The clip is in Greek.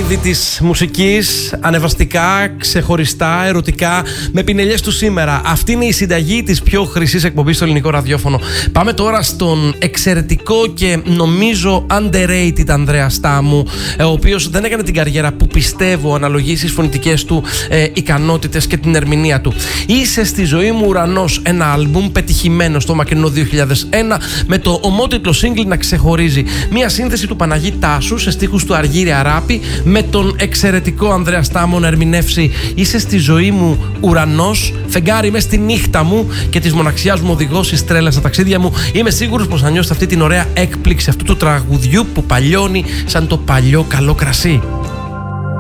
είδη της μουσικής, ανεβαστικά, ξεχωριστά, ερωτικά, με πινελιές του σήμερα. Αυτή είναι η συνταγή της πιο χρυσής εκπομπής στο ελληνικό ραδιόφωνο. Πάμε τώρα στον εξαιρετικό και νομίζω underrated Ανδρέα Στάμου, ο οποίος δεν έκανε την καριέρα που πιστεύω αναλογεί στις φωνητικές του ικανότητες και την ερμηνεία του. Είσαι στη ζωή μου ουρανός, ένα άλμπουμ πετυχημένο στο μακρινό 2001, με το ομότιτλο single να ξεχωρίζει. Μια σύνθεση του Παναγί Τάσου σε στίχους του Αργύρη Αράπη, με τον εξαιρετικό Ανδρέα Στάμο να ερμηνεύσει «Είσαι στη ζωή μου ουρανός, φεγγάρι μες στη νύχτα μου και της μοναξιάς μου οδηγός εις τρέλα στα ταξίδια μου». Είμαι σίγουρος πως θα νιώσετε αυτή την ωραία έκπληξη αυτού του τραγουδιού που παλιώνει σαν το παλιό καλό κρασί.